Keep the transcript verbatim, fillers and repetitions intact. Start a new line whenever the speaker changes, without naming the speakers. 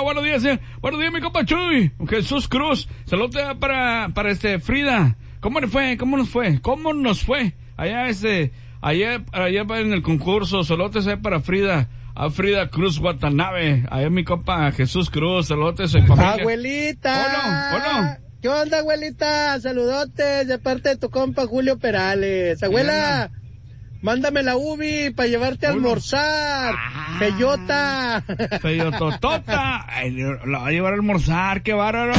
buenos días, eh. buenos días, mi compa Chuy, Jesús Cruz, saludos para, para este, Frida, ¿cómo le fue? ¿Cómo nos fue? ¿Cómo nos fue? Allá, este, allá, allá en el concurso, saludos eh, para Frida, a Frida Cruz Watanabe, allá mi compa Jesús Cruz, saludos a familia.
Abuelita.
Hola, hola.
¿Qué onda, abuelita? Saludotes de parte de tu compa Julio Perales. Abuela, mándame la ubi para llevarte a almorzar. Ah, Bellota.
Bellototota. La va a llevar a almorzar, qué bárbaro.